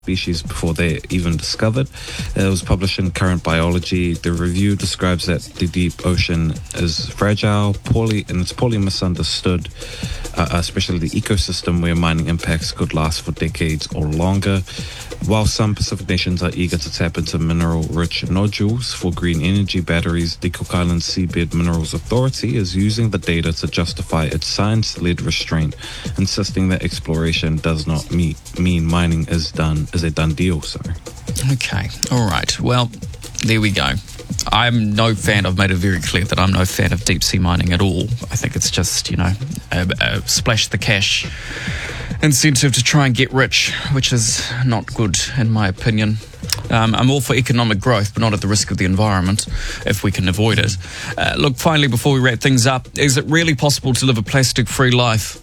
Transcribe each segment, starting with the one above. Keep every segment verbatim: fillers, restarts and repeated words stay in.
species before they're even discovered. It was published in Current Biology. The review describes that the deep ocean is fragile, poorly, and it's poorly misunderstood, uh, especially the ecosystem where mining impacts could last for decades or longer. While some Pacific nations are eager to tap into mineral-rich nodules for green energy batteries, the Cook Islands Seabed Minerals Authority is using the data to justify its science-led restraint, insisting that exploration does not meet, mean mining is done is a done deal. Sorry. Okay. All right. Well, there we go. I'm no fan. I've made it very clear that I'm no fan of deep sea mining at all. I think it's just, you know, a, a splash the cash incentive to try and get rich, which is not good in my opinion. Um, I'm all for economic growth, but not at the risk of the environment, if we can avoid it. Uh, look, finally, before we wrap things up, is it really possible to live a plastic-free life?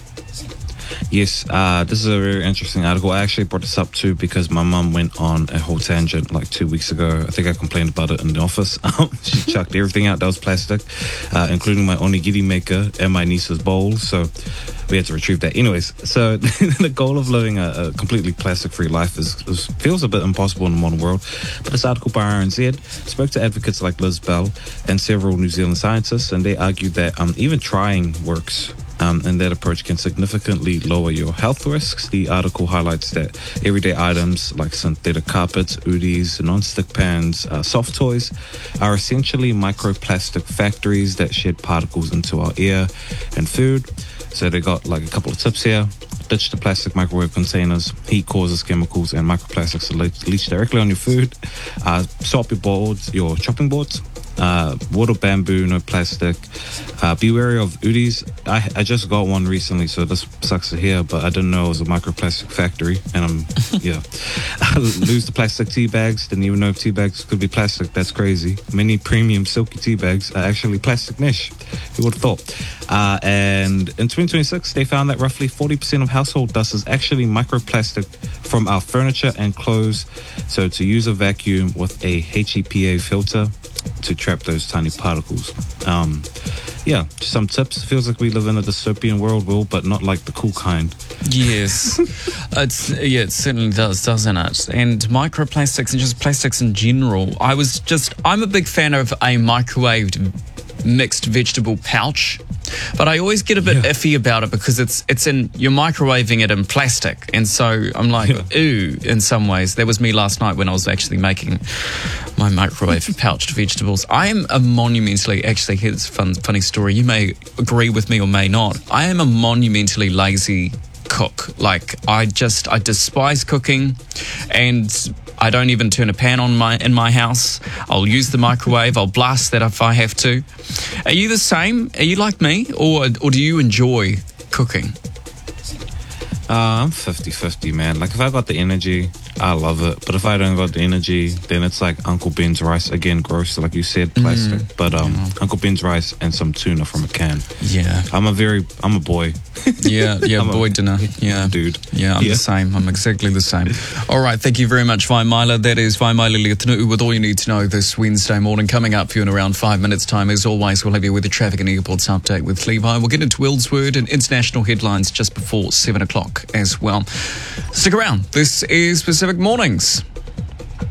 Yes, uh, this is a very interesting article. I actually brought this up too because my mum went on a whole tangent like two weeks ago. I think I complained about it in the office. She chucked everything out that was plastic, uh, including my onigiri maker and my niece's bowl. So we had to retrieve that. Anyways, so the goal of living a, a completely plastic-free life is, is feels a bit impossible in the modern world. But this article by R N Z spoke to advocates like Liz Bell and several New Zealand scientists, and they argued that um, even trying works. Um, and that approach can significantly lower your health risks. The article highlights that everyday items like synthetic carpets, udis, non-stick pans, uh, soft toys are essentially microplastic factories that shed particles into our air and food. So they got like a couple of tips here. Ditch the plastic microwave containers. Heat causes chemicals and microplastics to leach, leach directly on your food. Uh, swap your boards, your chopping boards. Uh, wood or bamboo, no plastic. Uh, be wary of udis. I, I just got one recently, so this sucks to hear, but I didn't know it was a microplastic factory. And I'm, yeah. Lose the plastic tea bags. Didn't even know tea bags could be plastic. That's crazy. Many premium silky tea bags are actually plastic mesh. Who would have thought? Uh, and in twenty twenty-six, they found that roughly forty percent of household dust is actually microplastic from our furniture and clothes. So to use a vacuum with a H E P A filter to trap those tiny particles. Um, yeah, some tips. Feels like we live in a dystopian world, Will, but not like the cool kind. Yes. it's, yeah, it certainly does, doesn't it? And microplastics and just plastics in general. I was just, I'm a big fan of a microwaved mixed vegetable pouch, but I always get a bit yeah. iffy about it because it's it's in you're microwaving it in plastic, and so I'm like yeah. ooh in some ways. That was me last night when I was actually making my microwave pouched vegetables. I am a monumentally actually here's a fun funny story. You may agree with me or may not. I am a monumentally lazy cook. Like I just I despise cooking, and I don't even turn a pan on my in my house. I'll use the microwave. I'll blast that if I have to. Are you the same? Are you like me? Or or do you enjoy cooking? Uh, I'm fifty-fifty, man. Like, if I got the energy, I love it. But if I don't got the energy, then it's like Uncle Ben's rice. Again, gross, like you said, plastic. Mm. But um, yeah. Uncle Ben's rice and some tuna from a can. Yeah. I'm a very, I'm a boy. Yeah, yeah, boy a, dinner. Yeah. Dude. Yeah, I'm yeah. the same. I'm exactly the same. All right, thank you very much, Vaimala. That is Vaimala Leotanuu with all you need to know this Wednesday morning. Coming up for you in around five minutes' time. As always, we'll have you with the traffic and airports update with Levi. We'll get into Will's Word and international headlines just before seven o'clock as well. Stick around. This is Pacific Mornings.